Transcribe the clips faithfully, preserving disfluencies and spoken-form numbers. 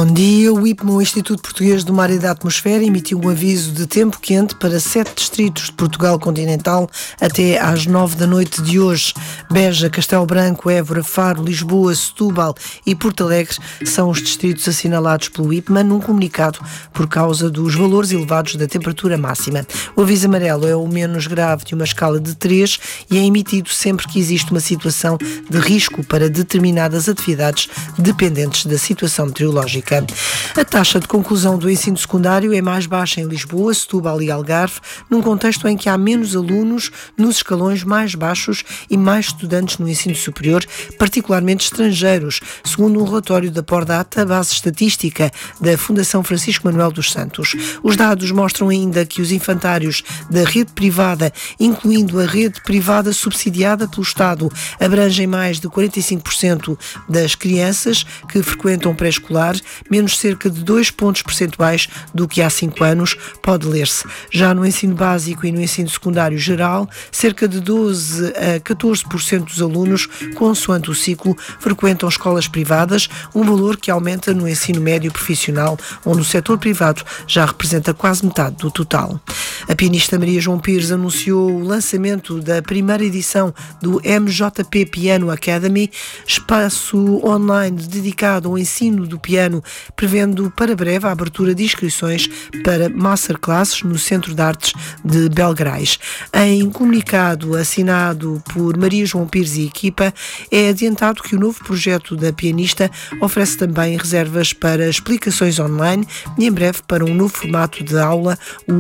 Bom dia. O IPMA, o Instituto Português do Mar e da Atmosfera, emitiu um aviso de tempo quente para sete distritos de Portugal continental até às nove da noite de hoje. Beja, Castelo Branco, Évora, Faro, Lisboa, Setúbal e Porto Alegre são os distritos assinalados pelo IPMA num comunicado por causa dos valores elevados da temperatura máxima. O aviso amarelo é o menos grave de uma escala de três e é emitido sempre que existe uma situação de risco para determinadas atividades dependentes da situação meteorológica. A taxa de conclusão do ensino secundário é mais baixa em Lisboa, Setúbal e Algarve, num contexto em que há menos alunos nos escalões mais baixos e mais estudantes no ensino superior, particularmente estrangeiros, segundo um relatório da Pordata, base estatística da Fundação Francisco Manuel dos Santos. Os dados mostram ainda que os infantários da rede privada, incluindo a rede privada subsidiada pelo Estado, abrangem mais de quarenta e cinco por cento das crianças que frequentam pré-escolar, menos cerca de dois pontos percentuais do que há cinco anos, pode ler-se. Já no ensino básico e no ensino secundário geral, cerca de doze a catorze por cento dos alunos, consoante o ciclo, frequentam escolas privadas, um valor que aumenta no ensino médio profissional, onde o setor privado já representa quase metade do total. A pianista Maria João Pires anunciou o lançamento da primeira edição do M J P Piano Academy, espaço online dedicado ao ensino do piano, prevendo para breve a abertura de inscrições para masterclasses no Centro de Artes de Belgrais. Em comunicado assinado por Maria João Pires e equipa, é adiantado que o novo projeto da pianista oferece também reservas para explicações online e em breve para um novo formato de aula,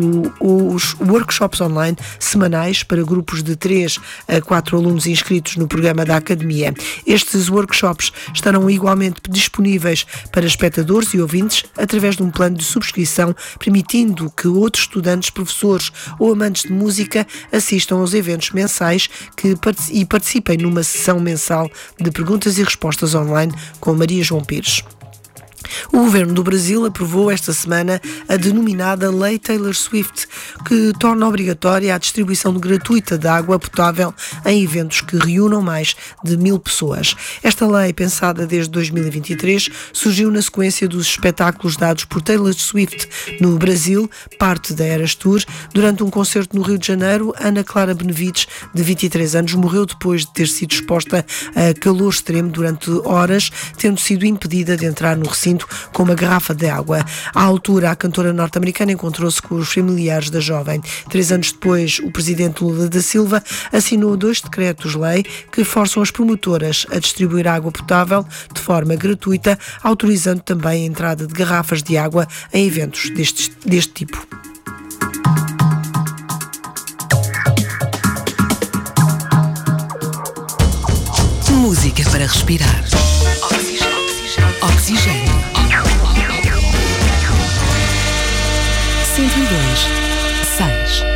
o, os workshops online semanais para grupos de três a quatro alunos inscritos no programa da Academia. Estes workshops estarão igualmente disponíveis para espectadores e ouvintes através de um plano de subscrição, permitindo que outros estudantes, professores ou amantes de música assistam aos eventos mensais que, e participem numa sessão mensal de perguntas e respostas online com Maria João Pires. O Governo do Brasil aprovou esta semana a denominada Lei Taylor Swift, que torna obrigatória a distribuição gratuita de água potável em eventos que reúnam mais de mil pessoas. Esta lei, pensada desde dois mil e vinte e três, surgiu na sequência dos espetáculos dados por Taylor Swift no Brasil, parte da Eras Tour. Durante um concerto no Rio de Janeiro, Ana Clara Benevides, de vinte e três anos, morreu depois de ter sido exposta a calor extremo durante horas, tendo sido impedida de entrar no recinto com uma garrafa de água. À altura, a cantora norte-americana encontrou-se com os familiares da jovem. Três anos depois, o presidente Lula da Silva assinou dois decretos-lei que forçam as promotoras a distribuir água potável de forma gratuita, autorizando também a entrada de garrafas de água em eventos deste, deste tipo. Música para respirar. Oxigênio. cento e dois, seis.